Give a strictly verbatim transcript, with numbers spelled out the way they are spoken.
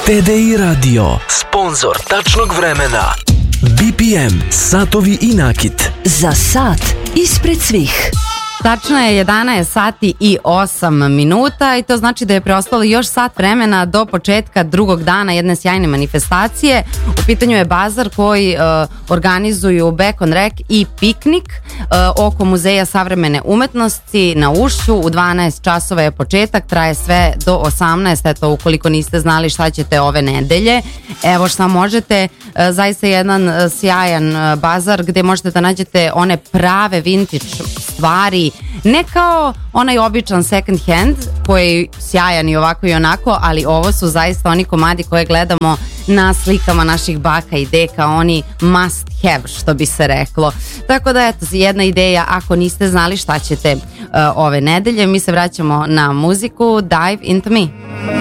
T D I Radio, sponsor tačnog vremena. B P M, satovi i nakit. Za sat ispred svih. Tačno je jedanaest sati i osam minuta i to znači da je preostalo još sat vremena do početka drugog dana jedne sjajne manifestacije. U pitanju je bazar koji uh, organizuju Back on Rec i Piknik uh, oko Muzeja savremene umetnosti na Ušću. U dvanaest časova je početak, traje sve do osamnaest. Eto, ukoliko niste znali šta ćete ove nedelje, evo šta možete. Uh, zaista jedan uh, sjajan uh, bazar gde možete da nađete one prave vintage stvari, ne kao onaj običan second hand koji je sjajan i ovako i onako, ali ovo su zaista oni komadi koje gledamo na slikama naših baka i deka, oni must have, što bi se reklo. Tako da eto, jedna ideja ako niste znali šta ćete uh, ove nedelje. Mi se vraćamo na muziku. Dive into me.